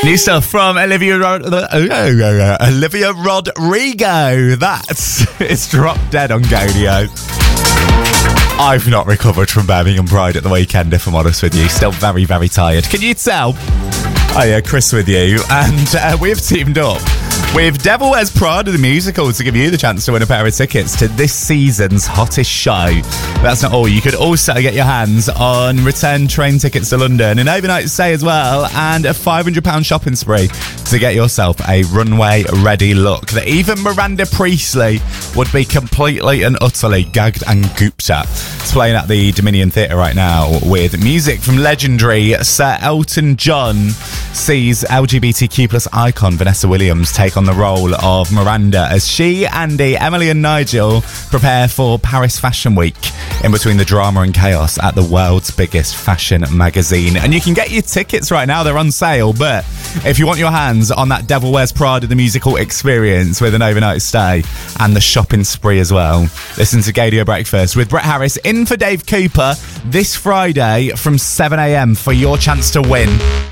New stuff from Olivia Rodrigo. It's dropped dead on Gadio. I've not recovered from Birmingham Pride at the weekend, if I'm honest with you. Still very, very tired. Can you tell? Oh yeah, Chris with you. And we've teamed up with Devil Wears Prada, the musical, to give you the chance to win a pair of tickets to this season's hottest show. That's not all. You could also get your hands on return train tickets to London, an overnight stay as well, and a £500 shopping spree to get yourself a runway-ready look that even Miranda Priestley would be completely and utterly gagged and gooped at. It's playing at the Dominion Theatre right now with music from legendary Sir Elton John. Sees LGBTQ plus icon Vanessa Williams take on the role of Miranda as she, Andy, Emily and Nigel prepare for Paris Fashion Week in between the drama and chaos at the world's biggest fashion magazine. And you can get your tickets right now, they're on sale, but if you want your hands on that Devil Wears Prada the musical experience with an overnight stay and the shopping spree as well, listen to Gadio Breakfast with Brett Harris in for Dave Cooper this Friday from 7am for your chance to win